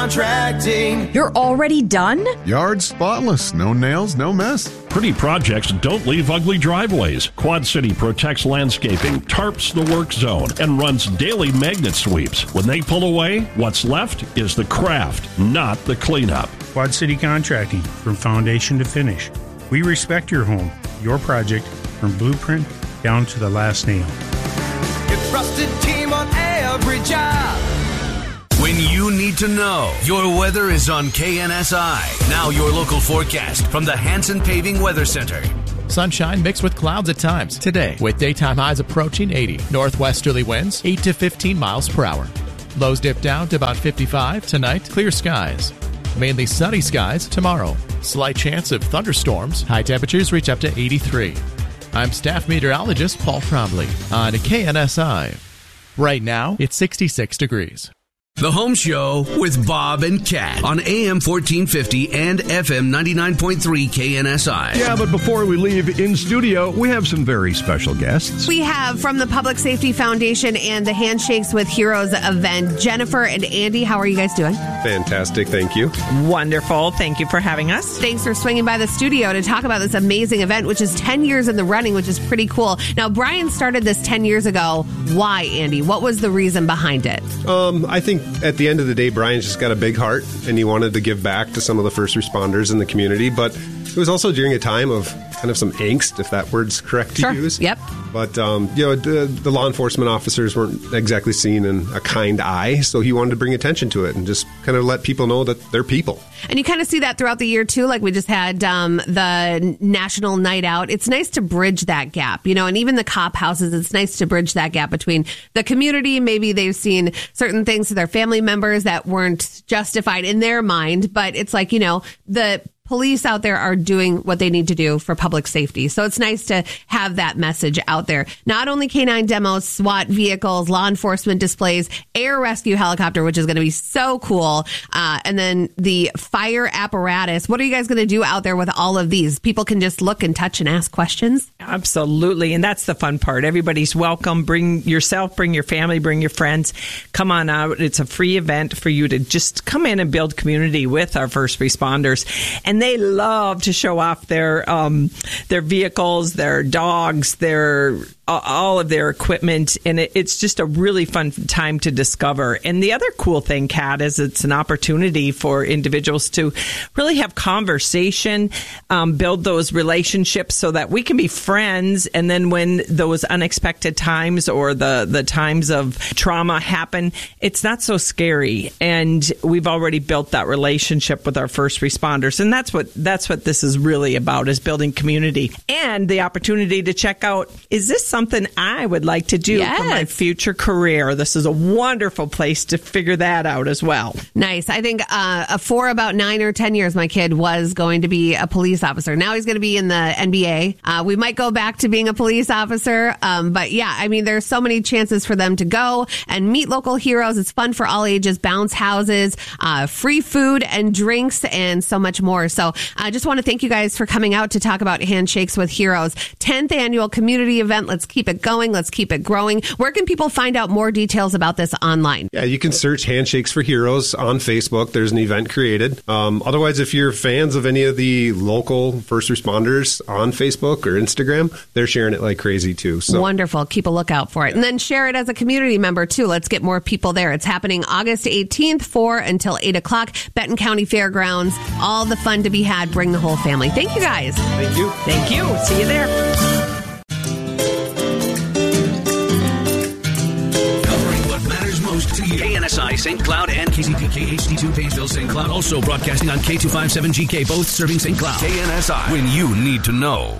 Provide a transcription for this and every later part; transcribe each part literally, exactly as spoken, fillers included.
Contracting. You're already done? Yard spotless. No nails, no mess. Pretty projects don't leave ugly driveways. Quad City protects landscaping, tarps the work zone, and runs daily magnet sweeps. When they pull away, what's left is the craft, not the cleanup. Quad City Contracting, from foundation to finish. We respect your home, your project, from blueprint down to the last nail. Your trusted team on every job. When you need to know, your weather is on K N S I. Now your local forecast from the Hanson Paving Weather Center. Sunshine mixed with clouds at times today, with daytime highs approaching eighty. Northwesterly winds eight to fifteen miles per hour. Lows dip down to about fifty-five. Tonight, clear skies. Mainly sunny skies tomorrow. Slight chance of thunderstorms. High temperatures reach up to eighty-three. I'm staff meteorologist Paul Trombley on K N S I. Right now, it's sixty-six degrees. The Home Show with Bob and Kat on A M fourteen fifty and F M ninety-nine point three K N S I. Yeah, but before we leave in studio, we have some very special guests. We have from the Public Safety Foundation and the Handshakes with Heroes event, Jennifer and Andy. How are you guys doing? Fantastic, thank you. Wonderful. Thank you for having us. Thanks for swinging by the studio to talk about this amazing event, which is ten years in the running, which is pretty cool. Now, Brian started this ten years ago. Why, Andy? What was the reason behind it? Um, I think at the end of the day, Brian's just got a big heart, and he wanted to give back to some of the first responders in the community, but it was also during a time of kind of some angst, if that word's correct to sure. use. Yep. But, um, you know, the, the law enforcement officers weren't exactly seen in a kind eye, so he wanted to bring attention to it and just kind of let people know that they're people. And you kind of see that throughout the year, too. Like we just had um, the National Night Out. It's nice to bridge that gap, you know, and even the cop houses, it's nice to bridge that gap between the community. Maybe they've seen certain things to their family members that weren't justified in their mind, but it's like, you know, the police out there are doing what they need to do for public safety. So it's nice to have that message out there. Not only canine demos, SWAT vehicles, law enforcement displays, air rescue helicopter, which is going to be so cool. Uh, and then the fire apparatus. What are you guys going to do out there with all of these? People can just look and touch and ask questions. Absolutely. And that's the fun part. Everybody's welcome. Bring yourself, bring your family, bring your friends. Come on out. It's a free event for you to just come in and build community with our first responders. And they love to show off their um, their vehicles, their dogs, their all of their equipment, and it, it's just a really fun time to discover. And the other cool thing, Kat, is it's an opportunity for individuals to really have conversation, um, build those relationships so that we can be friends. And then when those unexpected times or the, the times of trauma happen, it's not so scary. And we've already built that relationship with our first responders. And that's what that's what this is really about, is building community and the opportunity to check out, is this something something I would like to do yes. for my future career? This is a wonderful place to figure that out as well. Nice. I think uh, for about nine or ten years, my kid was going to be a police officer. Now he's going to be in the N B A. Uh, we might go back to being a police officer. Um, but yeah, I mean, there's so many chances for them to go and meet local heroes. It's fun for all ages, bounce houses, uh, free food and drinks, and so much more. So I just want to thank you guys for coming out to talk about Handshakes with Heroes. tenth annual community event. Let's keep it going. Let's keep it growing. Where can people find out more details about this online? Yeah, you can search Handshakes for Heroes on Facebook. There's an event created. Um, otherwise, if you're fans of any of the local first responders on Facebook or Instagram, they're sharing it like crazy too. So wonderful. Keep a lookout for it. And then share it as a community member too. Let's get more people there. It's happening August eighteenth, four until eight o'clock. Benton County Fairgrounds. All the fun to be had. Bring the whole family. Thank you guys. Thank you. Thank you. See you there. To you. K N S I, Saint Cloud, and K C P K H D two, Painesville, Saint Cloud. Also broadcasting on K two fifty-seven G K, both serving Saint Cloud. K N S I, when you need to know.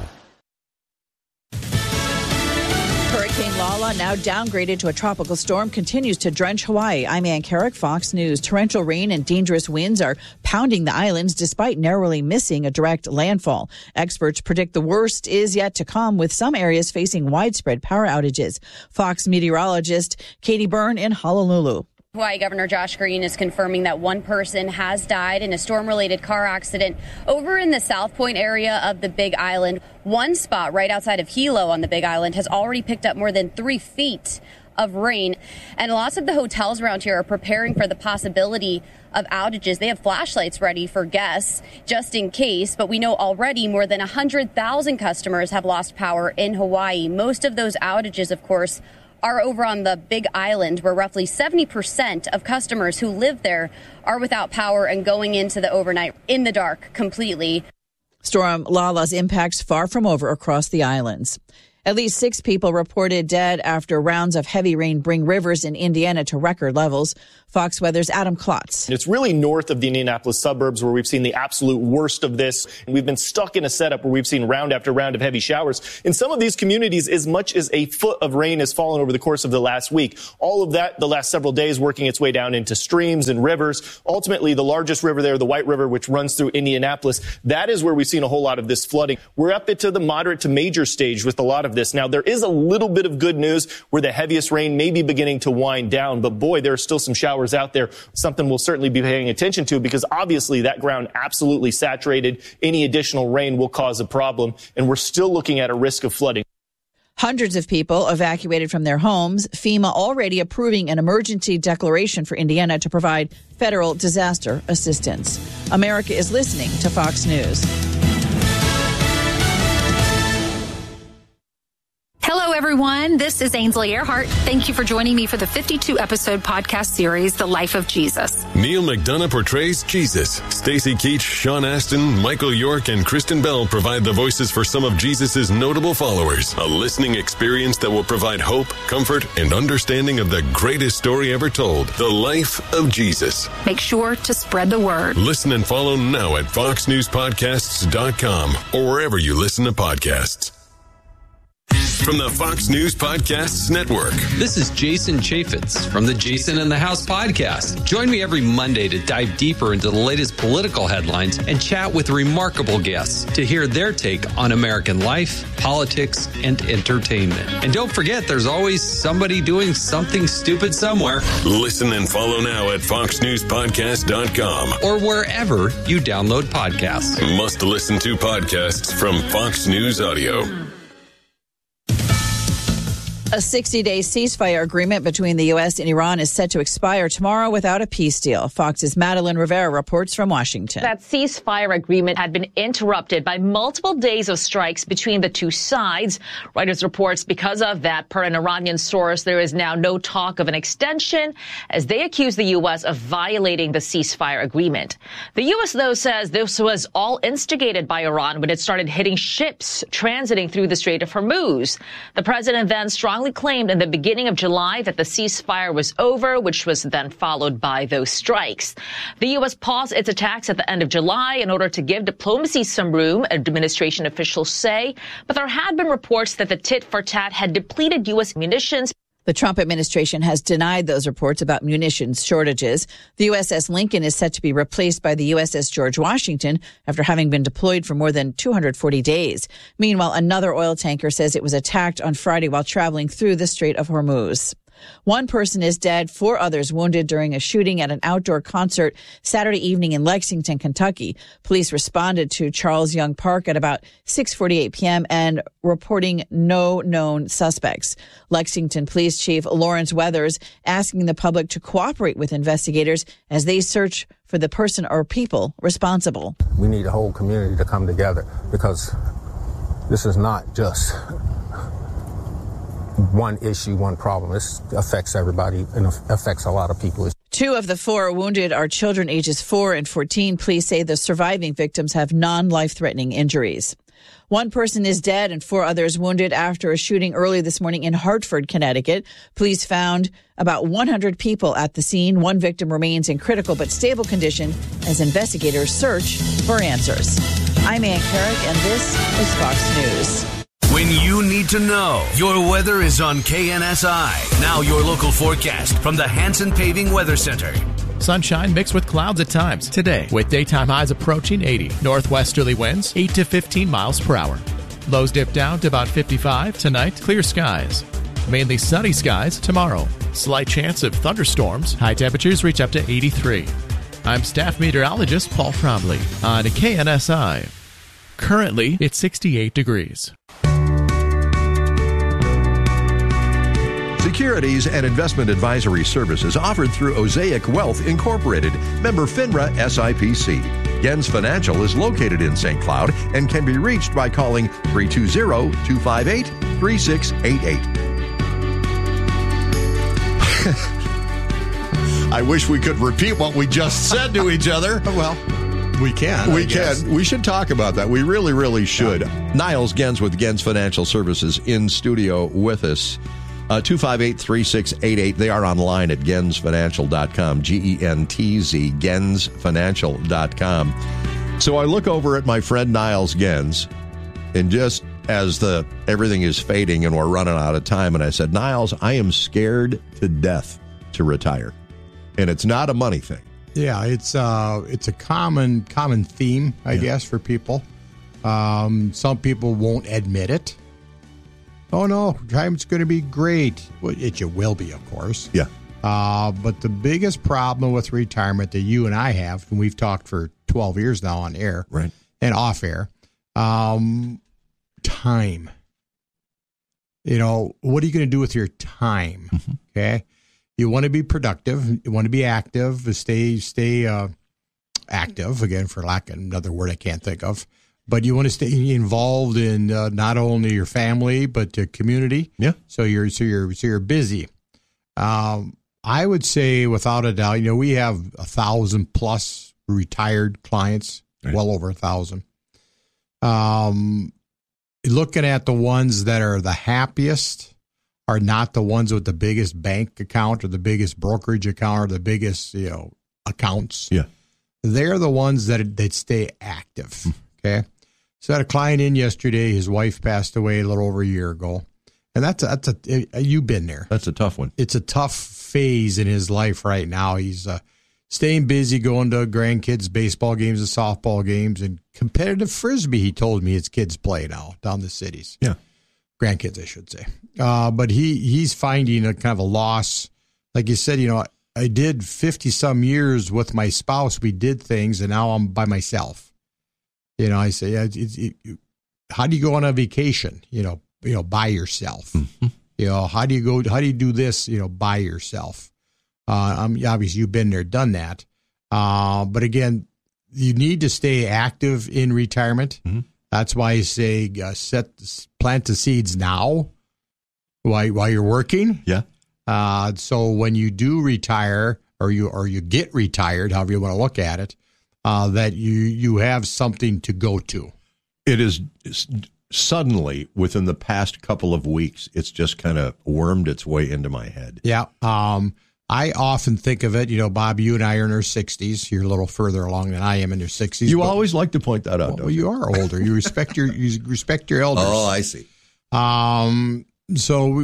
Hurricane Lala, now downgraded to a tropical storm, continues to drench Hawaii. I'm Ann Carrick, Fox News. Torrential rain and dangerous winds are pounding the islands despite narrowly missing a direct landfall. Experts predict the worst is yet to come, with some areas facing widespread power outages. Fox meteorologist Katie Byrne in Honolulu. Hawaii Governor Josh Green is confirming that one person has died in a storm-related car accident over in the South Point area of the Big Island. One spot right outside of Hilo on the Big Island has already picked up more than three feet of rain. And lots of the hotels around here are preparing for the possibility of outages. They have flashlights ready for guests just in case, but we know already more than one hundred thousand customers have lost power in Hawaii. Most of those outages, of course, are over on the Big Island, where roughly seventy percent of customers who live there are without power and going into the overnight in the dark completely. Storm Lala's impacts far from over across the islands. At least six people reported dead after rounds of heavy rain bring rivers in Indiana to record levels. Fox Weather's Adam Klotz. It's really north of the Indianapolis suburbs where we've seen the absolute worst of this. And we've been stuck in a setup where we've seen round after round of heavy showers. In some of these communities, as much as a foot of rain has fallen over the course of the last week. All of that, the last several days, working its way down into streams and rivers. Ultimately, the largest river there, the White River, which runs through Indianapolis, that is where we've seen a whole lot of this flooding. We're up into the moderate to major stage with a lot of this. Now, there is a little bit of good news where the heaviest rain may be beginning to wind down. But boy, there are still some showers out there. Something we'll certainly be paying attention to, because obviously that ground absolutely saturated. Any additional rain will cause a problem, and we're still looking at a risk of flooding. Hundreds of people evacuated from their homes. FEMA already approving an emergency declaration for Indiana to provide federal disaster assistance. America is listening to Fox News. Hello, everyone. This is Ainsley Earhart. Thank you for joining me for the fifty-two episode podcast series, The Life of Jesus. Neil McDonough portrays Jesus. Stacey Keach, Sean Astin, Michael York, and Kristen Bell provide the voices for some of Jesus' notable followers. A listening experience that will provide hope, comfort, and understanding of the greatest story ever told, The Life of Jesus. Make sure to spread the word. Listen and follow now at fox news podcasts dot com or wherever you listen to podcasts. From the Fox News Podcasts Network. This is Jason Chaffetz from the Jason in the House podcast. Join me every Monday to dive deeper into the latest political headlines and chat with remarkable guests to hear their take on American life, politics, and entertainment. And don't forget, there's always somebody doing something stupid somewhere. Listen and follow now at fox news podcast dot com or wherever you download podcasts. Must listen to podcasts from Fox News Audio. A sixty-day ceasefire agreement between the U S and Iran is set to expire tomorrow without a peace deal. Fox's Madeline Rivera reports from Washington. That ceasefire agreement had been interrupted by multiple days of strikes between the two sides. Reuters reports because of that, per an Iranian source, there is now no talk of an extension as they accuse the U S of violating the ceasefire agreement. The U S, though, says this was all instigated by Iran when it started hitting ships transiting through the Strait of Hormuz. The president then strongly claimed in the beginning of July that the ceasefire was over, which was then followed by those strikes. The U S paused its attacks at the end of July in order to give diplomacy some room, administration officials say, but there had been reports that the tit-for-tat had depleted U S munitions. The Trump administration has denied those reports about munitions shortages. The U S S Lincoln is set to be replaced by the U S S George Washington after having been deployed for more than two hundred forty days. Meanwhile, another oil tanker says it was attacked on Friday while traveling through the Strait of Hormuz. One person is dead, four others wounded during a shooting at an outdoor concert Saturday evening in Lexington, Kentucky. Police responded to Charles Young Park at about six forty-eight p.m. and reporting no known suspects. Lexington Police Chief Lawrence Weathers asking the public to cooperate with investigators as they search for the person or people responsible. We need the whole community to come together because this is not just one issue, one problem. This affects everybody and affects a lot of people. Two of the four wounded are children ages four and fourteen. Police say the surviving victims have non-life-threatening injuries. One person is dead and four others wounded after a shooting early this morning in Hartford, Connecticut. Police found about one hundred people at the scene. One victim remains in critical but stable condition as investigators search for answers. I'm Ann Carrick, and this is Fox News. When you need to know, your weather is on K N S I. Now your local forecast from the Hanson Paving Weather Center. Sunshine mixed with clouds at times today, with daytime highs approaching eighty. Northwesterly winds eight to fifteen miles per hour. Lows dip down to about fifty-five. Tonight, clear skies. Mainly sunny skies tomorrow. Slight chance of thunderstorms. High temperatures reach up to eighty-three. I'm staff meteorologist Paul Trombley on K N S I. Currently, it's sixty-eight degrees. C Q Securities and investment advisory services offered through Osaic Wealth Incorporated, member FINRA S I P C. Gens Financial is located in Saint Cloud and can be reached by calling three two zero, two five eight, three six eight eight. I wish we could repeat what we just said to each other. Well, we can. We I guess. can. We should talk about that. We really, really should. Yeah. Niles Gens with Gens Financial Services in studio with us. Uh, two five eight, three six eight eight. They are online at gens financial dot com. G E N T Z, gens financial dot com. So I look over at my friend Niles Gens, and just as the everything is fading and we're running out of time, and I said, Niles, I am scared to death to retire. And it's not a money thing. Yeah, it's uh, it's a common common theme, I yeah. guess, for people. Um, some people won't admit it. Oh, no, retirement's going to be great. Well, it, it will be, of course. Yeah. Uh, but the biggest problem with retirement that you and I have, and we've talked for twelve years now on air right. and off air, um, time. You know, what are you going to do with your time? Mm-hmm. Okay. You want to be productive. You want to be active. Stay, stay uh, active. Again, for lack of another word I can't think of. But you want to stay involved in uh, not only your family but the community. Yeah. So you're so you're so you're busy. Um, I would say, without a doubt, you know, we have a thousand plus retired clients, right. well over a thousand. Um, looking at the ones that are the happiest. Are not the ones with the biggest bank account or the biggest brokerage account or the biggest, you know, accounts. Yeah. They're the ones that that stay active. Okay. So I had a client in yesterday. His wife passed away a little over a year ago. And that's a, that's a, you've been there. That's a tough one. It's a tough phase in his life right now. He's uh, staying busy, going to grandkids' baseball games and softball games and competitive Frisbee. He told me his kids play now down the cities. Yeah. Grandkids, I should say. Uh, but he he's finding a kind of a loss. Like you said, you know, I did fifty-some years with my spouse. We did things, and now I'm by myself. You know, I say, it, it, it, how do you go on a vacation? You know, you know, by yourself. Mm-hmm. You know, how do you go? How do you do this? You know, by yourself. Uh, I'm obviously you've been there, done that. Uh, but again, you need to stay active in retirement. Mm-hmm. That's why I say uh, set plant the seeds now while while you're working. Yeah. Uh, so when you do retire or you or you get retired, however you want to look at it, uh, that you you have something to go to. It is suddenly within the past couple of weeks, it's just kind of wormed its way into my head. Yeah. Um, I often think of it, you know, Bob, you and I are in our sixties. You're a little further along than I am in your sixties. You always like to point that out, well, don't you? You are older. You respect your you respect your elders. Oh, I see. Um, so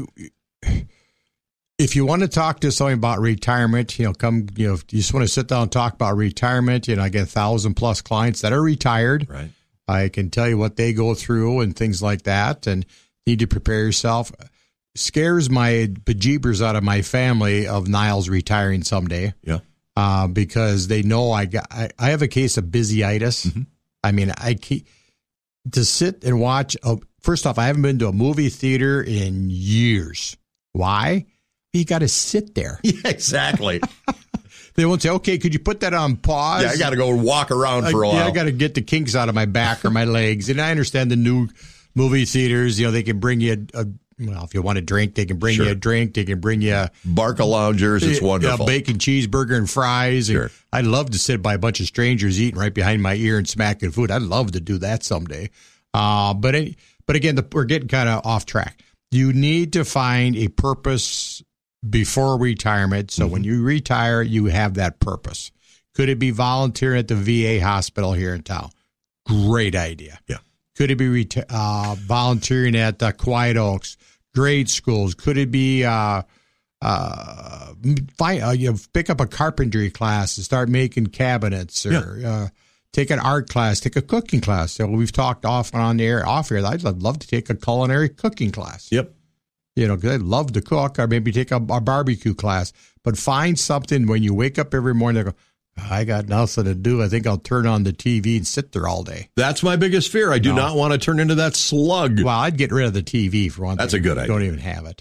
if you want to talk to somebody about retirement, you know, come, you know, if you just want to sit down and talk about retirement, you know, I get a thousand plus clients that are retired. Right. I can tell you what they go through and things like that, and need to prepare yourself. Scares my bejeebers out of my family of Niles retiring someday. Yeah. Uh, because they know I got, I, I have a case of busyitis. Mm-hmm. I mean, I keep to sit and watch. A, first off, I haven't been to a movie theater in years. Why? You got to sit there. Yeah, exactly. They won't say, okay, could you put that on pause? Yeah, I got to go walk around for a I, while. Yeah, I got to get the kinks out of my back or my legs. And I understand the new movie theaters, you know, they can bring you a, a well, if you want a drink, they can bring sure. you a drink. They can bring you a Barca Loungers. It's wonderful. A bacon cheeseburger and fries. Sure. And I'd love to sit by a bunch of strangers eating right behind my ear and smacking food. I'd love to do that someday. Uh, but it, but again, the, we're getting kind of off track. You need to find a purpose before retirement. So mm-hmm. when you retire, you have that purpose. Could it be volunteering at the V A hospital here in town? Great idea. Yeah. Could it be reti- uh, volunteering at uh, Quiet Oaks, grade schools? Could it be uh, uh, find, uh, you know, pick up a carpentry class and start making cabinets, or yeah. uh, take an art class, take a cooking class? So we've talked off and on the air, off here. I'd love to take a culinary cooking class. Yep. You know, because I'd love to cook, or maybe take a, a barbecue class. But find something when you wake up every morning and go, I got nothing to do. I think I'll turn on the T V and sit there all day. That's my biggest fear. I do no. not want to turn into that slug. Well, I'd get rid of the T V for one That's thing. That's a good idea. Don't even have it. Yeah.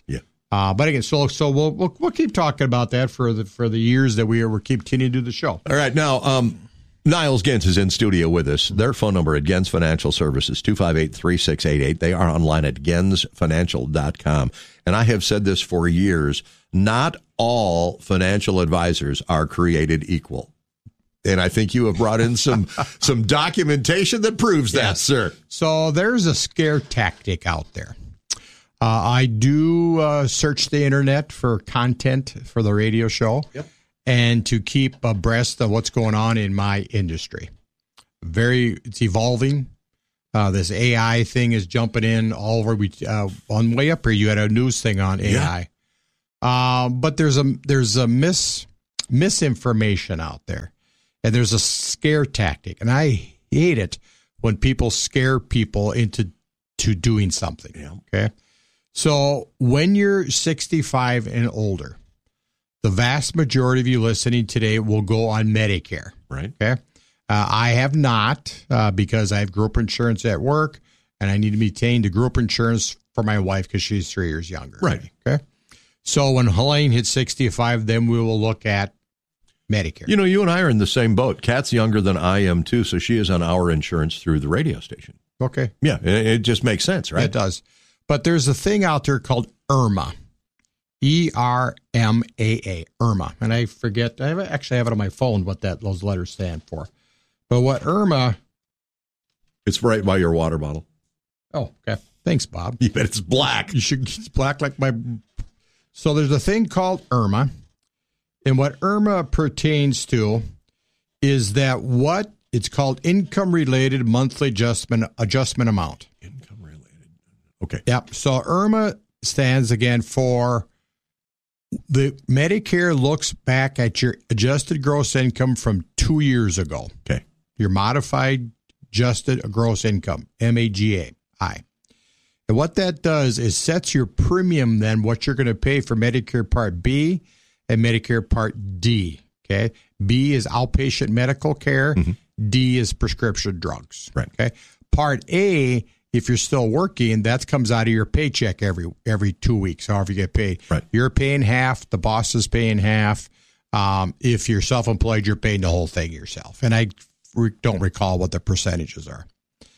Uh, but again, so so we'll, we'll we'll keep talking about that for the for the years that we are we're continuing to do the show. All right, now um, Niles Gens is in studio with us. Their phone number at Gens Financial Services two five eight, three six eight eight. They are online at gens financial dot com. And I have said this for years: not all financial advisors are created equal. And I think you have brought in some some documentation that proves that, yes. sir. So there's a scare tactic out there. Uh, I do uh, search the internet for content for the radio show yep. and to keep abreast of what's going on in my industry. Very, it's evolving. Uh, this A I thing is jumping in all over. We uh, on the way up here, you had a news thing on A I, yeah. uh, but there's a there's a mis misinformation out there, and there's a scare tactic, and I hate it when people scare people into to doing something. Yeah. Okay. So when you're sixty-five and older, the vast majority of you listening today will go on Medicare. Right. Okay. Uh, I have not uh, because I have group insurance at work, and I need to maintain the group insurance for my wife because she's three years younger. Right. Okay. So when Helene hits sixty-five, then we will look at Medicare. You know, you and I are in the same boat. Kat's younger than I am, too, so she is on our insurance through the radio station. Okay. Yeah, it, it just makes sense, right? It does. But there's a thing out there called IRMA, E R M A A, IRMA. And I forget, I actually have it on my phone what that those letters stand for. But what IRMA... It's right by your water bottle. Oh, okay. Thanks, Bob. You bet it's black. You should, it's black like my... So there's a thing called IRMA. And what IRMA pertains to is that what it's called income-related monthly adjustment adjustment amount. Okay. Yep. So IRMA stands again for the Medicare looks back at your adjusted gross income from two years ago. Okay. Your modified adjusted gross income, M A G A I. And what that does is sets your premium then what you're going to pay for Medicare Part B and Medicare Part D. Okay. B is outpatient medical care. Mm-hmm. D is prescription drugs. Right. Okay. Part A, if you're still working, that comes out of your paycheck every every two weeks, however you get paid. Right. You're paying half, the boss is paying half. Um, if you're self-employed, you're paying the whole thing yourself. And I re- don't recall what the percentages are.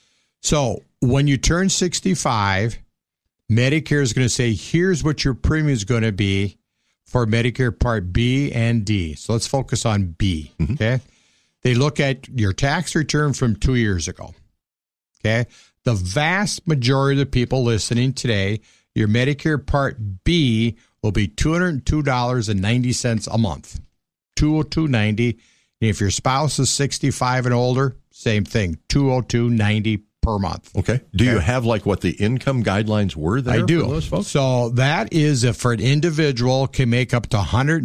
So when you turn sixty-five, Medicare is going to say, here's what your premium is going to be for Medicare Part B and D. So let's focus on B, mm-hmm. okay? They look at your tax return from two years ago, okay? The vast majority of the people listening today, your Medicare Part B will be two hundred two dollars and ninety cents a month, two hundred two dollars and ninety cents. And if your spouse is sixty-five and older, same thing, two hundred two dollars and ninety cents per month. Okay. Do okay. you have like what the income guidelines were there? I do. For those folks? So that is if for an individual can make up to one hundred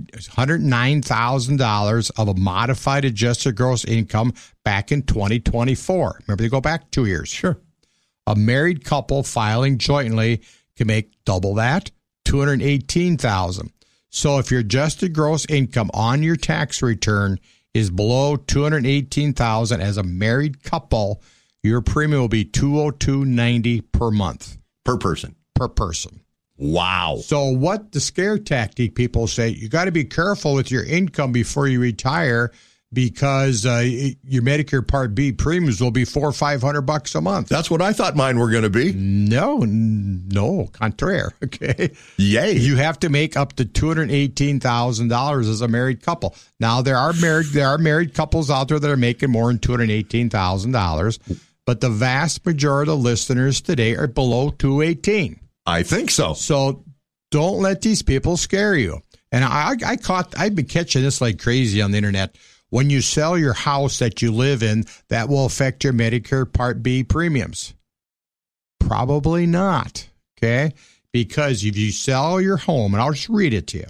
nine thousand dollars of a modified adjusted gross income back in twenty twenty-four. Remember, they go back two years. Sure. A married couple filing jointly can make double that, two hundred eighteen thousand dollars. So if your adjusted gross income on your tax return is below two hundred eighteen thousand dollars as a married couple, your premium will be two hundred two dollars and ninety cents per month. Per person. Per person. Wow. So what the scare tactic people say, you got to be careful with your income before you retire because uh, your Medicare Part B premiums will be four or five hundred bucks a month. That's what I thought mine were going to be. No, no, contraire. Okay. Yay. You have to make up to two hundred eighteen thousand dollars as a married couple. Now there are married there are married couples out there that are making more than two hundred eighteen thousand dollars. But the vast majority of listeners today are below two eighteen. I think so. So don't let these people scare you. And I, I caught, I've been catching this like crazy on the internet. When you sell your house that you live in, that will affect your Medicare Part B premiums. Probably not. Okay. Because if you sell your home, and I'll just read it to you.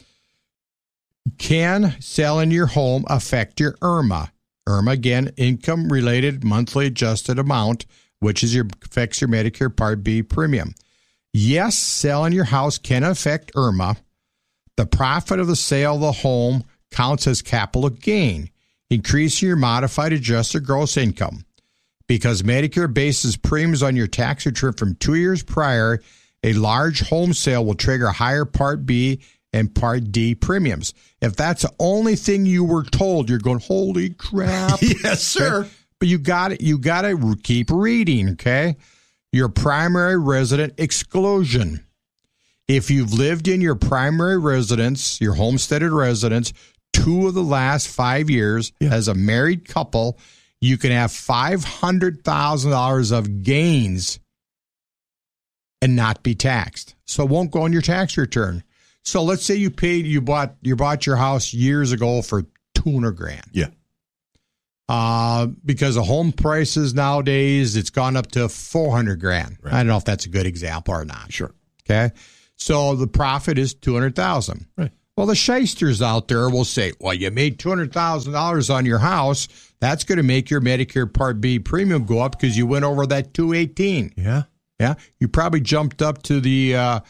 Can selling your home affect your IRMA? IRMA, again, income-related monthly adjusted amount, which is your affects your Medicare Part B premium. Yes, selling your house can affect IRMA. The profit of the sale of the home counts as capital gain, increasing your modified adjusted gross income. Because Medicare bases premiums on your tax return from two years prior, A large home sale will trigger higher Part B and Part D premiums. If that's the only thing you were told, you're going, holy crap. Yes, sir. Okay? But you got it. You got to keep reading, okay? Your primary resident exclusion. If you've lived in your primary residence, your homesteaded residence, two of the last five years yeah. as a married couple, you can have five hundred thousand dollars of gains and not be taxed. So it won't go on your tax return. So let's say you paid, you bought, you bought your house years ago for two hundred grand. Yeah. Uh, because of home prices nowadays, it's gone up to four hundred grand. Right. I don't know if that's a good example or not. Sure. Okay. So the profit is two hundred thousand. Right. Well, the shysters out there will say, well, you made two hundred thousand dollars on your house. That's going to make your Medicare Part B premium go up because you went over that two eighteen. Yeah. Yeah. You probably jumped up to the, uh,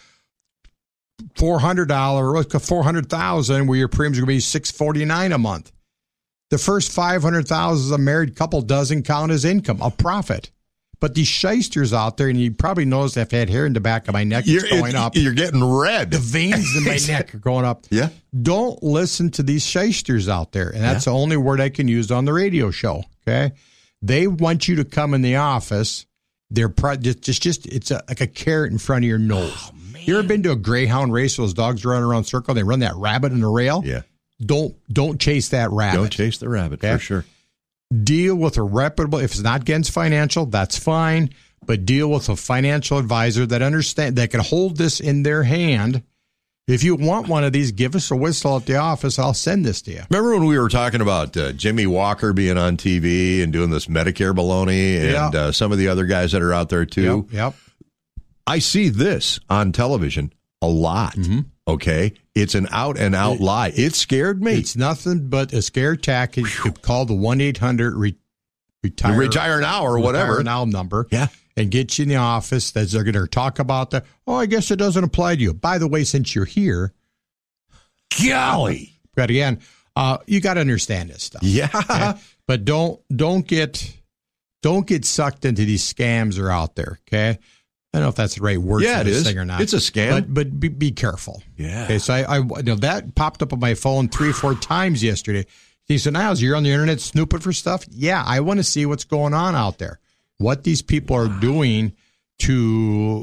four hundred dollars, four hundred thousand dollars where your premiums are going to be six forty-nine a month. The first five hundred thousand dollars a married couple doesn't count as income, a profit. But these shysters out there, and you probably noticed I've had hair in the back of my neck you're, going up. You're getting red. The veins in my neck are going up. Yeah. Don't listen to these shysters out there. And that's yeah. the only word I can use on the radio show. Okay. They want you to come in the office. They're pro- just, just, just it's a, like a carrot in front of your nose. Oh, you ever been to a greyhound race where those dogs run around in a circle? They run that rabbit in the rail? Yeah. Don't don't chase that rabbit. Don't chase the rabbit, okay? For sure. Deal with a reputable, if it's not Gens Financial, that's fine, but deal with a financial advisor that understand that can hold this in their hand. If you want one of these, give us a whistle at the office. I'll send this to you. Remember when we were talking about uh, Jimmy Walker being on T V and doing this Medicare baloney and yeah. uh, some of the other guys that are out there too? Yep. yep. I see this on television a lot. Mm-hmm. Okay, it's an out and out it, lie. It scared me. It's nothing but a scare tactic. You could call the one eight hundred re- retire retire now or whatever retire now number. Yeah, and get you in the office. That they're going to talk about that. Oh, I guess it doesn't apply to you. By the way, since you're here, golly, but again, uh, you got to understand this stuff. Yeah, okay? But don't don't get don't get sucked into these scams that are out there. Okay. I don't know if that's the right word yeah, for this it is. thing or not. It's a scam. But, but be, be careful. Yeah. Okay, so I, I you know, that popped up on my phone three or four times yesterday. He said, Niles, you're on the internet snooping for stuff? Yeah, I want to see what's going on out there. What these people are doing to,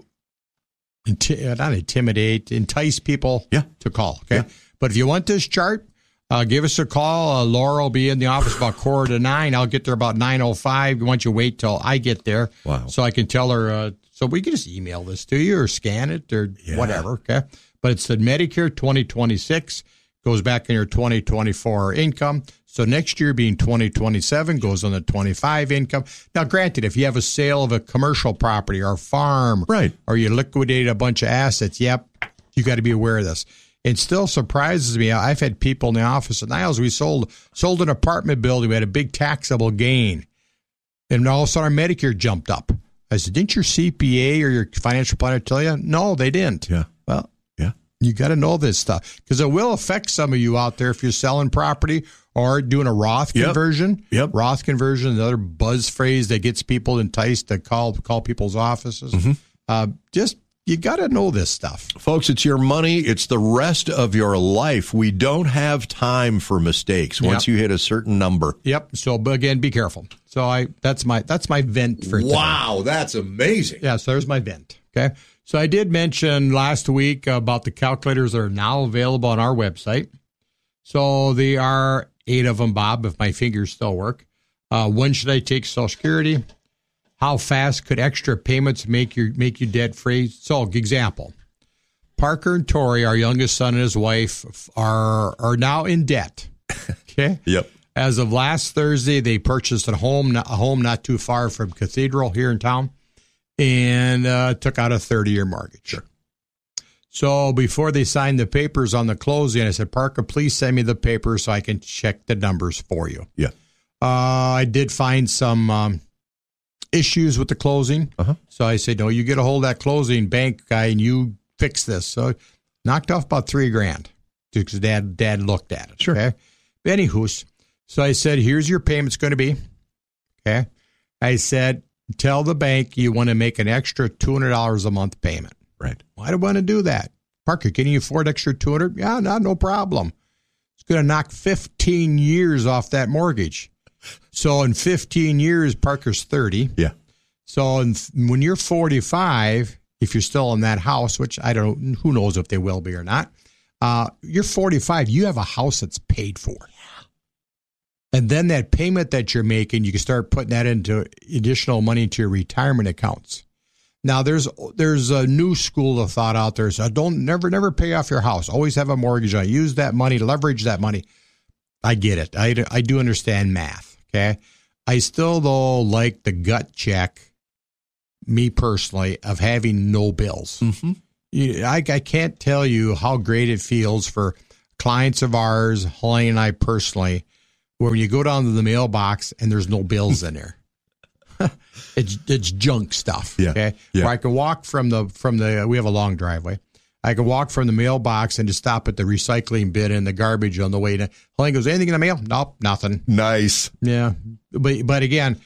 inti- not intimidate, entice people yeah. to call. Okay. Yeah. But if you want this chart, uh, give us a call. Uh, Laura will be in the office about quarter to nine. I'll get there about nine oh five. Why don't you wait till I get there? Wow. So I can tell her, uh, so we can just email this to you or scan it or yeah. whatever, okay? But it's the Medicare twenty twenty-six, goes back in your twenty twenty-four income. So next year being twenty twenty-seven goes on the twenty-five income. Now, granted, if you have a sale of a commercial property or a farm, right, or you liquidate a bunch of assets, yep, you got to be aware of this. It still surprises me. I've had people in the office at Niles, we sold sold an apartment building. We had a big taxable gain. And all of a sudden our Medicare jumped up. I said, didn't your C P A or your financial planner tell you? No, they didn't. Yeah. Well, yeah. You got to know this stuff because it will affect some of you out there if you're selling property or doing a Roth yep. conversion. Yep. Roth conversion, another buzz phrase that gets people enticed to call call people's offices. Mm-hmm. Uh, just you got to know this stuff. Folks, it's your money. It's the rest of your life. We don't have time for mistakes once yep. you hit a certain number. Yep. So, but again, be careful. So I that's my that's my vent for today. Wow, that's amazing. Yeah, so there's my vent. Okay. So I did mention last week about the calculators that are now available on our website. So there are eight of them, Bob, if my fingers still work. Uh, when should I take Social Security? How fast could extra payments make you make you debt free? So, example, Parker and Tori, our youngest son and his wife, are are now in debt. Okay. Yep. As of last Thursday, they purchased a home, a home not too far from Cathedral here in town, and uh, took out a thirty-year mortgage. Sure. So before they signed the papers on the closing, I said, Parker, please send me the papers so I can check the numbers for you. Yeah. Uh, I did find some um, issues with the closing. Uh-huh. So I said, no, you get a hold of that closing bank guy and you fix this. So knocked off about three grand because dad, dad looked at it. Sure. Okay. But anywho's, so I said, here's your payment's going to be. Okay. I said, tell the bank you want to make an extra two hundred dollars a month payment. Right. Why do I want to do that? Parker, can you afford extra two hundred? Yeah, no, no problem. It's going to knock fifteen years off that mortgage. So in fifteen years, Parker's thirty. Yeah. So in, when you're forty-five, if you're still in that house, which I don't, who knows if they will be or not, uh, you're forty-five. You have a house that's paid for. Yeah. And then that payment that you're making, you can start putting that into additional money into your retirement accounts. Now, there's there's a new school of thought out there. So don't never never pay off your house. Always have a mortgage on it. Use that money, leverage that money. I get it. I, I do understand math. Okay, I still though like the gut check. Me personally, of having no bills. Mm-hmm. You, I, I can't tell you how great it feels for clients of ours, Holly and I personally, where when you go down to the mailbox and there's no bills in there. it's it's junk stuff. Yeah. Okay. Yeah. Where I can walk from the from the we have a long driveway. I can walk from the mailbox and just stop at the recycling bin and the garbage on the way to. Holly goes, anything in the mail? Nope, nothing. Nice. Yeah. But but again,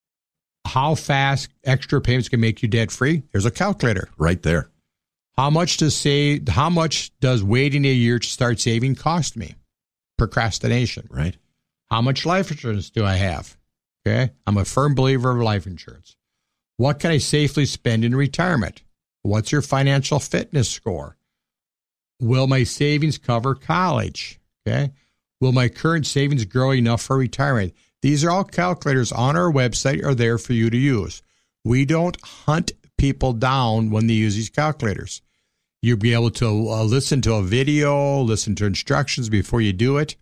how fast extra payments can make you debt free? There's a calculator right there. How much does save? How much does waiting a year to start saving cost me? Procrastination. Right. How much life insurance do I have? Okay. I'm a firm believer of life insurance. What can I safely spend in retirement? What's your financial fitness score? Will my savings cover college? Okay. Will my current savings grow enough for retirement? These are all calculators on our website are there for you to use. We don't hunt people down when they use these calculators. You'll be able to uh, listen to a video, listen to instructions before you do it.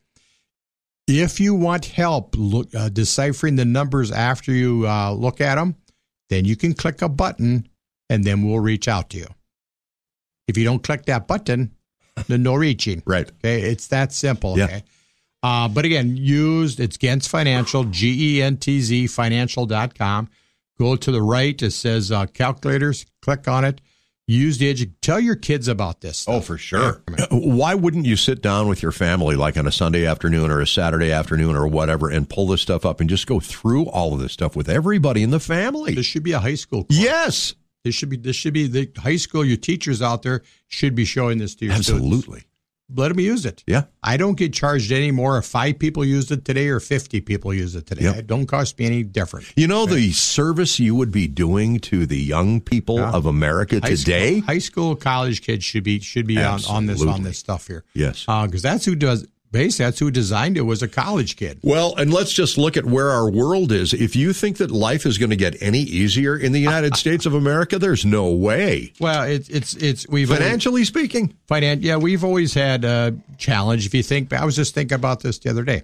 If you want help look, uh, deciphering the numbers after you uh, look at them, then you can click a button and then we'll reach out to you. If you don't click that button, then no reaching. Right. Okay. It's that simple. Yeah. Okay. Uh, but again, used, it's Gentz Financial, G E N T Z financial dot com. Go to the right. It says uh, calculators. Click on it. Use the edu- Tell your kids about this stuff. Oh, for sure. Why wouldn't you sit down with your family like on a Sunday afternoon or a Saturday afternoon or whatever and pull this stuff up and just go through all of this stuff with everybody in the family? This should be a high school course. Yes. This should be, this should be the high school, your teachers out there should be showing this to your Absolutely. students. Let them use it. Yeah. I don't get charged any more if five people used it today or fifty people use it today. Yep. It don't cost me any different. You know, okay. The service you would be doing to the young people yeah. of America high today? School, high school, college kids should be should be on, on this on this stuff here. Yes. Because uh, that's who does. Basically, that's who designed it, was a college kid. Well, and let's just look at where our world is. If you think that life is going to get any easier in the United States of America, there's no way. Well, it, it's it's we've financially always, speaking, finan- yeah, we've always had a challenge. If you think, I was just thinking about this the other day.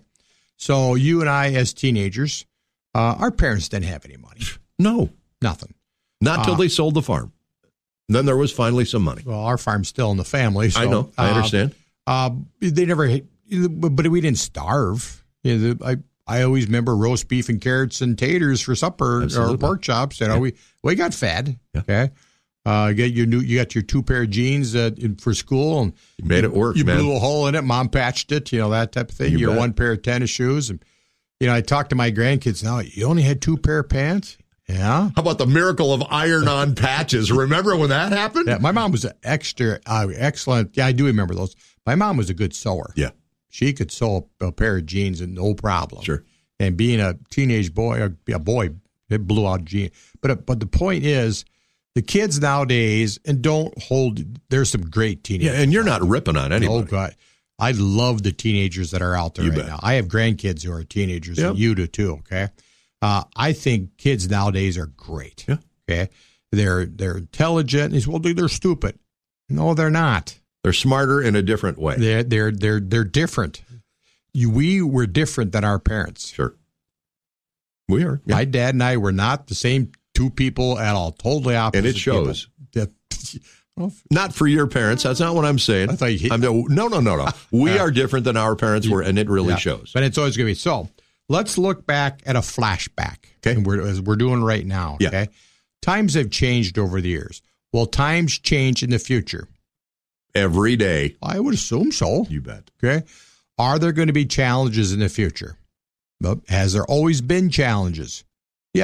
So you and I, as teenagers, uh, our parents didn't have any money. No, nothing. Not till uh, they sold the farm. Then there was finally some money. Well, our farm's still in the family. So, I know. I understand. Uh, uh, they never. But we didn't starve. You know, the, I I always remember roast beef and carrots and taters for supper. Absolutely. Or pork chops. You know, yeah. we we got fed. Yeah. Okay, uh, you get your new you got your two pair of jeans uh, in, for school, and you made it work. You man. blew a hole in it. Mom patched it. You know, that type of thing. You your bet. One pair of tennis shoes, and you know, I talked to my grandkids. Now you only had two pair of pants. Yeah. How about the miracle of iron-on patches? Remember when that happened? Yeah, my mom was an extra uh, excellent. Yeah, I do remember those. My mom was a good sewer. Yeah. She could sew a, a pair of jeans and no problem. Sure. And being a teenage boy, or a boy, it blew out jeans. But but the point is, the kids nowadays, and don't hold. There's some great teenagers. Yeah, and you're not ripping on anybody. Oh God, I love the teenagers that are out there you right bet. now. I have grandkids who are teenagers, yep. and you do too. Okay, uh, I think kids nowadays are great. Yeah. Okay, they're they're intelligent. Well, they're stupid. No, they're not. They're smarter in a different way. They're they're they're they're different. You, we were different than our parents. Sure, we are. Yeah. My dad and I were not the same two people at all. Totally opposite. And it shows. That, well, not for your parents. That's not what I'm saying. I thought you hit I'm, no, no, no, no. We are different than our parents were, and it really yeah. shows. But it's always going to be so. Let's look back at a flashback. Okay, and we're, as we're doing right now. Yeah. Okay, times have changed over the years. Will times change in the future? Every day. I would assume so. You bet. Okay. Are there going to be challenges in the future? Well, has there always been challenges? Yes.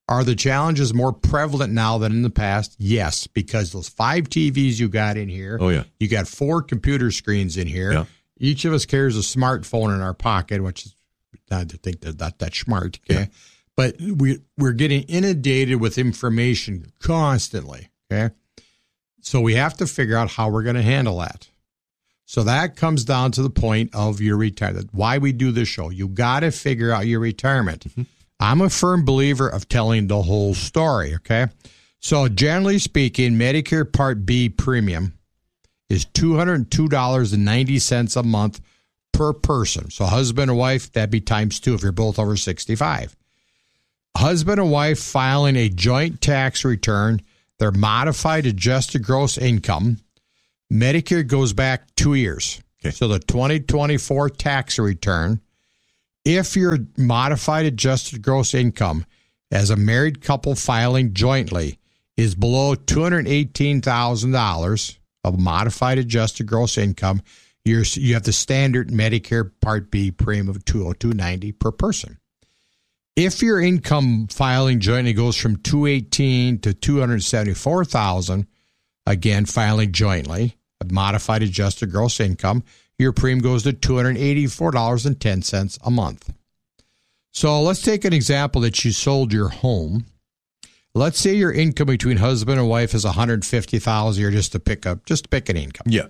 Are the challenges more prevalent now than in the past? Yes, because those five T Vs you got in here. Oh, yeah. You got four computer screens in here. Yeah. Each of us carries a smartphone in our pocket, which is not to think they're not that smart, okay? Yeah. But we, we're getting inundated with information constantly, okay? So we have to figure out how we're going to handle that. So that comes down to the point of your retirement, why we do this show. You got to figure out your retirement. Mm-hmm. I'm a firm believer of telling the whole story, okay? So generally speaking, Medicare Part B premium is two hundred two dollars and ninety cents a month per person. So husband and wife, that'd be times two if you're both over sixty-five. Husband and wife filing a joint tax return, their modified adjusted gross income, Medicare goes back two years. Okay. So the twenty twenty-four tax return, if your modified adjusted gross income as a married couple filing jointly is below two hundred eighteen thousand dollars of modified adjusted gross income, you're, you have the standard Medicare Part B premium of two hundred two dollars and ninety cents per person. If your income filing jointly goes from two hundred eighteen thousand dollars to two hundred seventy-four thousand dollars, again, filing jointly, a modified adjusted gross income, your premium goes to two hundred eighty-four dollars and ten cents a month. So let's take an example that you sold your home. Let's say your income between husband and wife is one hundred fifty thousand dollars, just to pick up, just to pick an income. Yeah.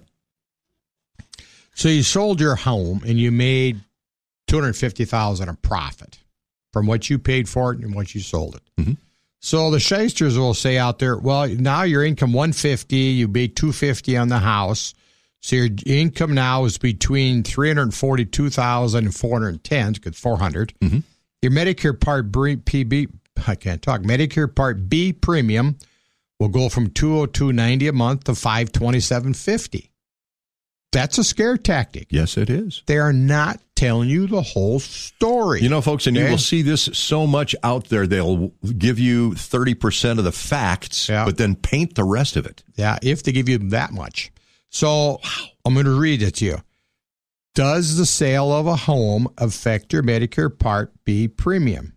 So you sold your home and you made two hundred fifty thousand dollars a profit from what you paid for it and what you sold it. Mm-hmm. So the shysters will say out there, well, now your income one hundred fifty thousand dollars, you made two hundred fifty thousand dollars on the house. So your income now is between three hundred forty-two thousand dollars and four hundred ten thousand dollars, because four hundred dollars. Mm-hmm. Your Medicare Part B, I can't talk, Medicare Part B premium will go from two hundred two dollars and ninety cents a month to five hundred twenty-seven dollars and fifty cents. That's a scare tactic. Yes, it is. They are not telling you the whole story. You know, folks, and okay? you will see this so much out there. They'll give you thirty percent of the facts, yeah. but then paint the rest of it. Yeah, if they give you that much. So wow. I'm going to read it to you. Does the sale of a home affect your Medicare Part B premium?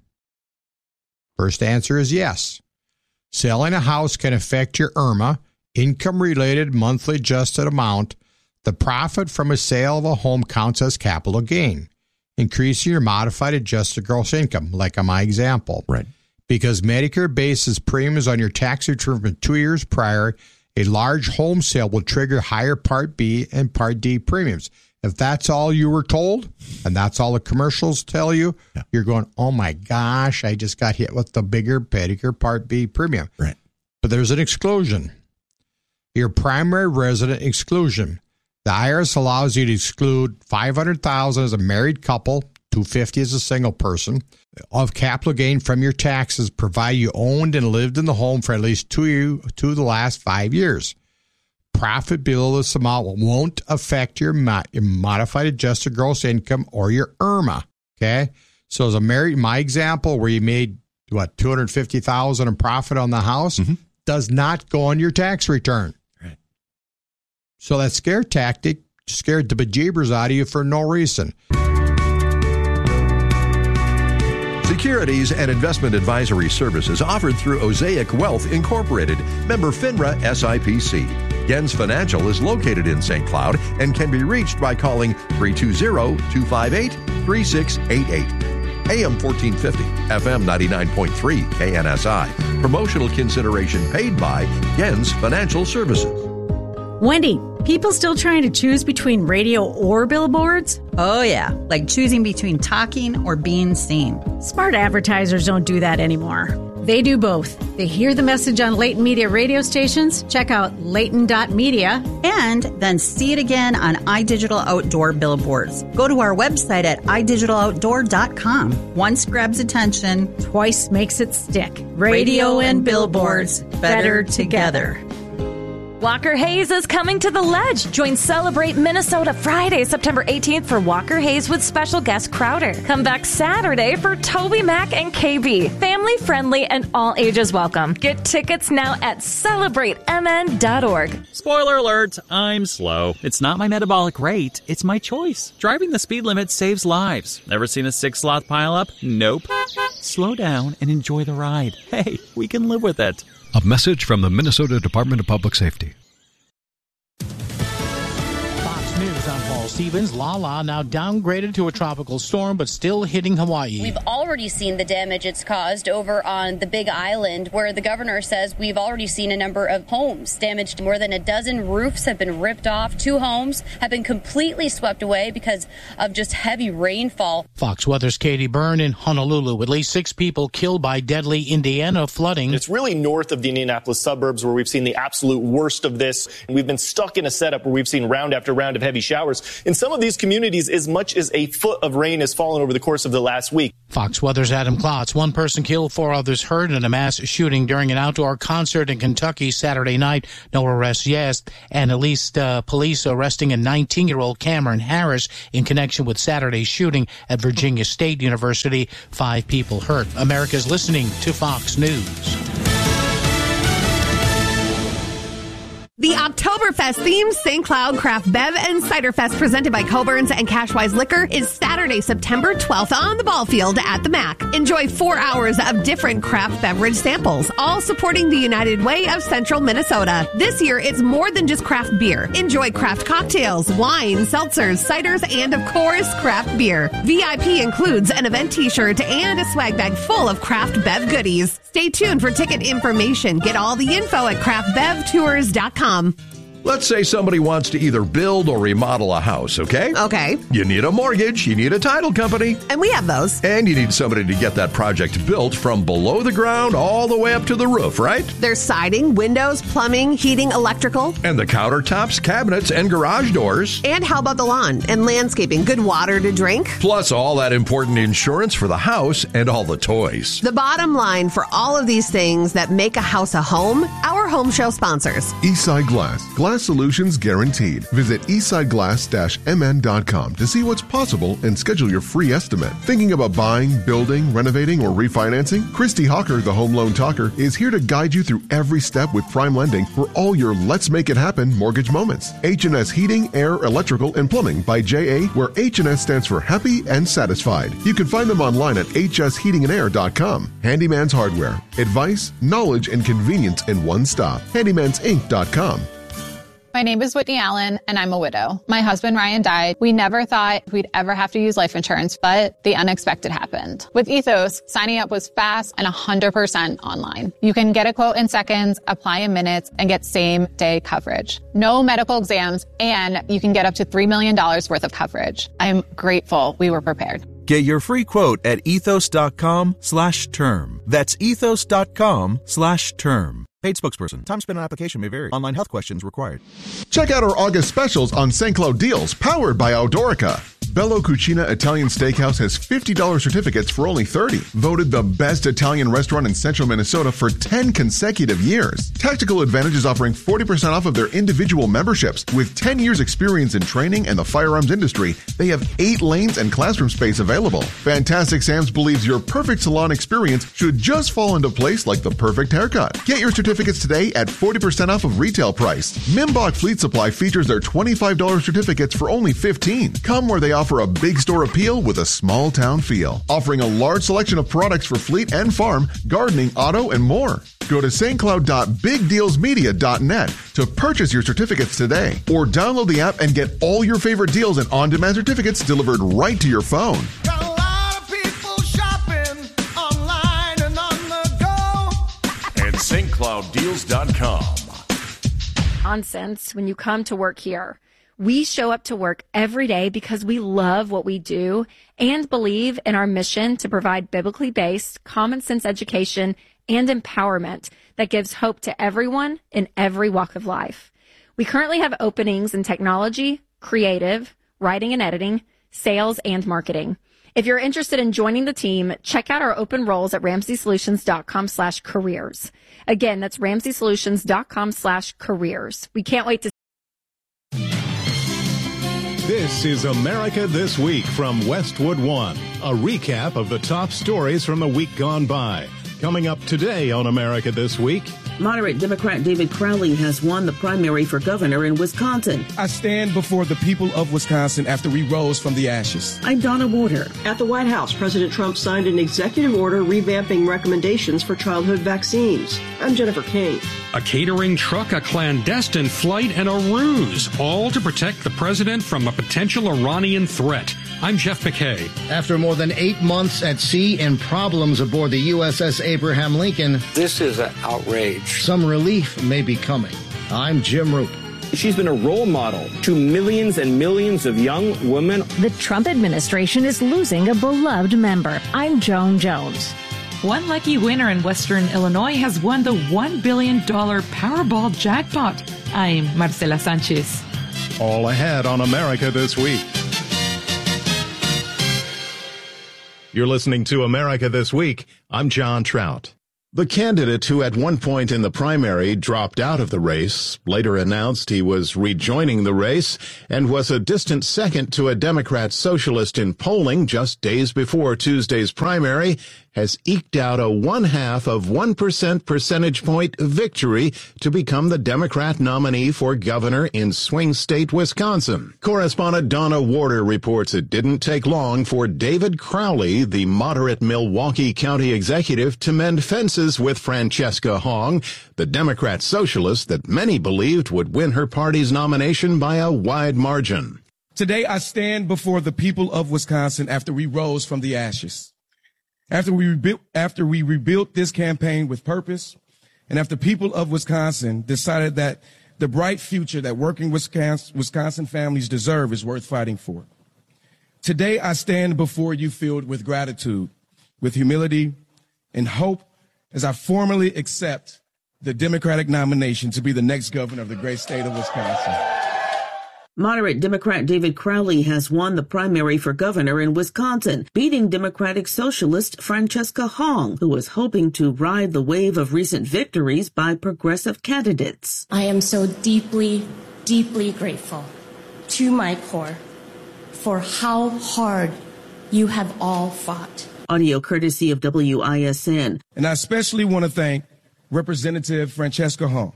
First answer is yes. Selling a house can affect your I R M A, income-related monthly adjusted amount. The profit from a sale of a home counts as capital gain, increasing your modified adjusted gross income, like on my example. Right. Because Medicare bases premiums on your tax return from two years prior, a large home sale will trigger higher Part B and Part D premiums. If that's all you were told, and that's all the commercials tell you, yeah. you're going, oh my gosh, I just got hit with the bigger Medicare Part B premium. Right. But there's an exclusion. Your primary resident exclusion. The I R S allows you to exclude five hundred thousand dollars as a married couple, two hundred fifty thousand dollars as a single person, of capital gain from your taxes, provided you owned and lived in the home for at least two, two of the last five years. Profit below this amount won't affect your, mo- your modified adjusted gross income or your I R M A. Okay, so as a married, my example where you made what two hundred fifty thousand dollars in profit on the house mm-hmm. does not go on your tax return. Right. So that scare tactic scared the bejeebers out of you for no reason. Securities and investment advisory services offered through Osaic Wealth Incorporated, member FINRA S I P C. Gens Financial is located in Saint Cloud and can be reached by calling three two zero, two five eight, three six eight eight. A M fourteen fifty, F M ninety-nine point three, K N S I. Promotional consideration paid by Gens Financial Services. Wendy, people still trying to choose between radio or billboards? Oh, yeah, like choosing between talking or being seen. Smart advertisers don't do that anymore. They do both. They hear the message on Leighton Media radio stations, check out leighton dot media, and then see it again on iDigital Outdoor billboards. Go to our website at i digital outdoor dot com. Once grabs attention, twice makes it stick. Radio, radio and billboards, better, better together. together. Walker Hayes is coming to the Ledge. Join Celebrate Minnesota Friday, September eighteenth for Walker Hayes with special guest Crowder. Come back Saturday for Toby Mac and K B. Family friendly and all ages welcome. Get tickets now at celebrate m n dot org. Spoiler alert, I'm slow. It's not my metabolic rate, it's my choice. Driving the speed limit saves lives. Ever seen a six-sloth pileup? Nope. slow down and enjoy the ride. Hey, we can live with it. A message from the Minnesota Department of Public Safety. News, I'm Paul Stevens. Lala now downgraded to a tropical storm, but still hitting Hawaii. We've already seen the damage it's caused over on the Big Island, where the governor says we've already seen a number of homes damaged. More than a dozen roofs have been ripped off. Two homes have been completely swept away because of just heavy rainfall. Fox Weather's Katie Byrne in Honolulu. At least six people killed by deadly Indiana flooding. It's really north of the Indianapolis suburbs where we've seen the absolute worst of this. And we've been stuck in a setup where we've seen round after round of heavy showers. In some of these communities, as much as a foot of rain has fallen over the course of the last week. Fox Weather's Adam Klotz. One person killed, four others hurt in a mass shooting during an outdoor concert in Kentucky Saturday night. No arrests yet. And at least uh, police arresting a nineteen-year-old Cameron Harris in connection with Saturday's shooting at Virginia State University. Five people hurt. America's listening to Fox News. The Oktoberfest themed Saint Cloud Craft Bev and Cider Fest presented by Coburn's and Cashwise Liquor is Saturday, September twelfth on the ball field at the Mac. Enjoy four hours of different craft beverage samples, all supporting the United Way of Central Minnesota. This year, it's more than just craft beer. Enjoy craft cocktails, wine, seltzers, ciders, and of course, craft beer. V I P includes an event t-shirt and a swag bag full of craft bev goodies. Stay tuned for ticket information. Get all the info at craft bev tours dot com. Let's say somebody wants to either build or remodel a house, okay? Okay. You need a mortgage, you need a title company. And we have those. And you need somebody to get that project built from below the ground all the way up to the roof, right? There's siding, windows, plumbing, heating, electrical. And the countertops, cabinets, and garage doors. And how about the lawn and landscaping? Good water to drink. Plus all that important insurance for the house and all the toys. The bottom line for all of these things that make a house a home, our home show sponsors. Eastside Glass. Glass solutions guaranteed. Visit eastside glass dash m n dot com to see what's possible and schedule your free estimate. Thinking about buying, building, renovating, or refinancing? Christy Hawker, the Home Loan Talker, is here to guide you through every step with prime lending for all your Let's Make It Happen mortgage moments. H and S Heating, Air, Electrical, and Plumbing by J A, where H and S stands for Happy and Satisfied. You can find them online at h s heating and air dot com. Handyman's Hardware. Advice, knowledge, and convenience in one stop. handymans inc dot com. My name is Whitney Allen, and I'm a widow. My husband, Ryan, died. We never thought we'd ever have to use life insurance, but the unexpected happened. With Ethos, signing up was fast and one hundred percent online. You can get a quote in seconds, apply in minutes, and get same-day coverage. No medical exams, and you can get up to three million dollars worth of coverage. I'm grateful we were prepared. Get your free quote at ethos.com slash term. That's ethos.com slash term. Paid spokesperson. Time spent on application may vary. Online health questions required. Check out our August specials on Saint Cloud deals powered by Eldorica. Bello Cucina Italian Steakhouse has fifty dollars certificates for only thirty dollars. Voted the best Italian restaurant in central Minnesota for ten consecutive years. Tactical Advantage is offering forty percent off of their individual memberships. With ten years experience in training and the firearms industry, they have eight lanes and classroom space available. Fantastic Sam's believes your perfect salon experience should just fall into place like the perfect haircut. Get your certificates today at forty percent off of retail price. Mimbach Fleet Supply features their twenty-five dollars certificates for only fifteen dollars. Come where they offer a big store appeal with a small town feel, offering a large selection of products for fleet and farm, gardening, auto, and more. Go to s t cloud dot big deals media dot net to purchase your certificates today, or download the app and get all your favorite deals and on-demand certificates delivered right to your phone. Got a lot of people shopping online and on the go at s t cloud deals dot com. Nonsense when you come to work here. We show up to work every day because we love what we do and believe in our mission to provide biblically based, common sense education and empowerment that gives hope to everyone in every walk of life. We currently have openings in technology, creative, writing and editing, sales, and marketing. If you're interested in joining the team, check out our open roles at ramsey solutions dot com slash careers. Again, that's ramsey solutions dot com slash careers. We can't wait to This is America This Week from Westwood One, a recap of the top stories from the week gone by. Coming up today on America This Week, Moderate Democrat David Crowley has won the primary for governor in Wisconsin. I stand before the people of Wisconsin after we rose from the ashes. I'm Donna Warder. At the White House, President Trump signed an executive order revamping recommendations for childhood vaccines. I'm Jennifer King. A catering truck, a clandestine flight, and a ruse, all to protect the president from a potential Iranian threat. I'm Jeff McKay. After more than eight months at sea and problems aboard the U S S Abraham Lincoln, this is an outrage. Some relief may be coming. I'm Jim Roop. She's been a role model to millions and millions of young women. The Trump administration is losing a beloved member. I'm Joan Jones. One lucky winner in Western Illinois has won the one billion dollars Powerball jackpot. I'm Marcela Sanchez. All ahead on America This Week. You're listening to America This Week. I'm John Trout. The candidate who at one point in the primary dropped out of the race later announced he was rejoining the race and was a distant second to a Democrat socialist in polling just days before Tuesday's primary, has eked out a one-half of one percent percentage point victory to become the Democrat nominee for governor in swing state Wisconsin. Correspondent Donna Warder reports it didn't take long for David Crowley, the moderate Milwaukee County executive, to mend fences with Francesca Hong, the Democrat socialist that many believed would win her party's nomination by a wide margin. Today, I stand before the people of Wisconsin after we rose from the ashes. After we rebuilt, after we rebuilt this campaign with purpose, and after people of Wisconsin decided that the bright future that working Wisconsin, Wisconsin families deserve is worth fighting for. Today, I stand before you filled with gratitude, with humility, and hope as I formally accept the Democratic nomination to be the next governor of the great state of Wisconsin. Moderate Democrat David Crowley has won the primary for governor in Wisconsin, beating Democratic Socialist Francesca Hong, who was hoping to ride the wave of recent victories by progressive candidates. I am so deeply, deeply grateful to my core for how hard you have all fought. Audio courtesy of W I S N. And I especially want to thank Representative Francesca Hong.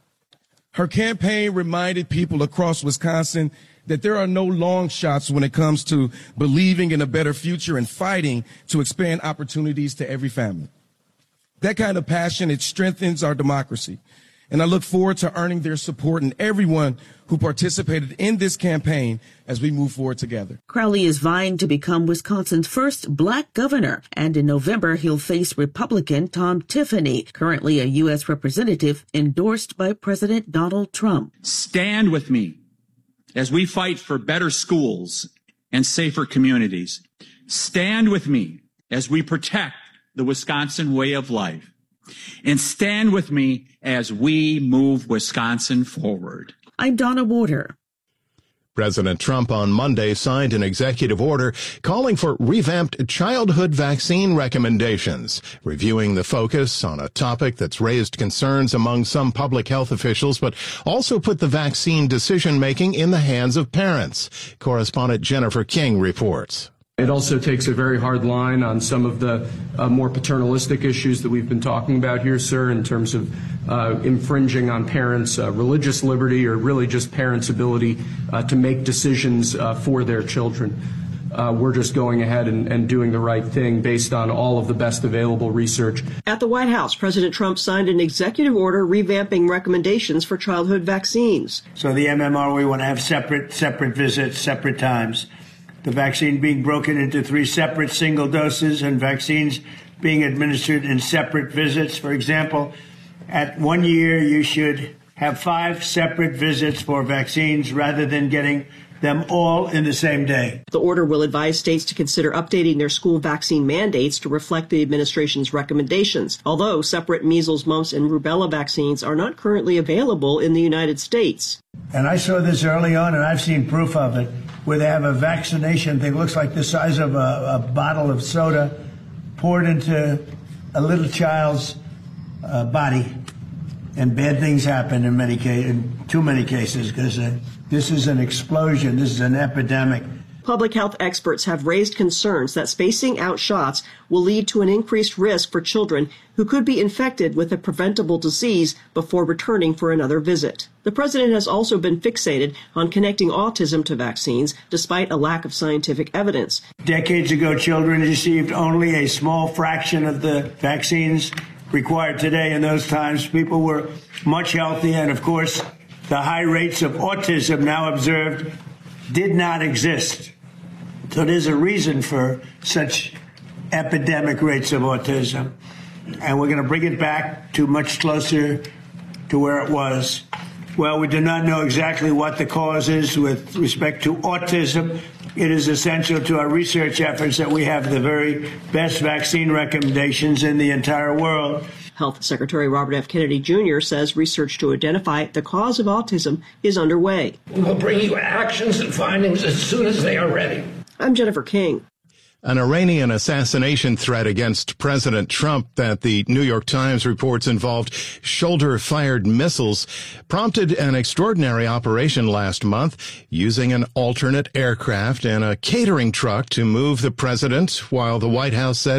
Her campaign reminded people across Wisconsin that there are no long shots when it comes to believing in a better future and fighting to expand opportunities to every family. That kind of passion, it strengthens our democracy. And I look forward to earning their support and everyone who participated in this campaign as we move forward together. Crowley is vying to become Wisconsin's first black governor, and in November he'll face Republican Tom Tiffany, currently a U S representative endorsed by President Donald Trump. Stand with me as we fight for better schools and safer communities. Stand with me as we protect the Wisconsin way of life. And stand with me as we move Wisconsin forward. I'm Donna Warder. President Trump on Monday signed an executive order calling for revamped childhood vaccine recommendations, reviewing the focus on a topic that's raised concerns among some public health officials, but also put the vaccine decision-making in the hands of parents. Correspondent Jennifer King reports. It also takes a very hard line on some of the uh, more paternalistic issues that we've been talking about here, sir, in terms of uh, infringing on parents' uh, religious liberty or really just parents' ability uh, to make decisions uh, for their children. Uh, we're just going ahead and, and doing the right thing based on all of the best available research. At the White House, President Trump signed an executive order revamping recommendations for childhood vaccines. So the M M R, we want to have separate, separate visits, separate times. The vaccine being broken into three separate single doses and vaccines being administered in separate visits. For example, at one year, you should have five separate visits for vaccines rather than getting them all in the same day. The order will advise states to consider updating their school vaccine mandates to reflect the administration's recommendations, although separate measles, mumps, and rubella vaccines are not currently available in the United States. And I saw this early on, and I've seen proof of it, where they have a vaccination thing, looks like the size of a, a bottle of soda poured into a little child's uh, body. And bad things happen in many cases, in too many cases, because uh, this is an explosion. This is an epidemic. Public health experts have raised concerns that spacing out shots will lead to an increased risk for children who could be infected with a preventable disease before returning for another visit. The president has also been fixated on connecting autism to vaccines, despite a lack of scientific evidence. Decades ago, children received only a small fraction of the vaccines required today. In those times, people were much healthier, and of course, the high rates of autism now observed did not exist. So there's a reason for such epidemic rates of autism. And we're going to bring it back to much closer to where it was. Well, we do not know exactly what the cause is with respect to autism. It is essential to our research efforts that we have the very best vaccine recommendations in the entire world. Health Secretary Robert F. Kennedy Junior says research to identify the cause of autism is underway. We'll bring you actions and findings as soon as they are ready. I'm Jennifer King. An Iranian assassination threat against President Trump that the New York Times reports involved shoulder-fired missiles prompted an extraordinary operation last month using an alternate aircraft and a catering truck to move the president, while the White House said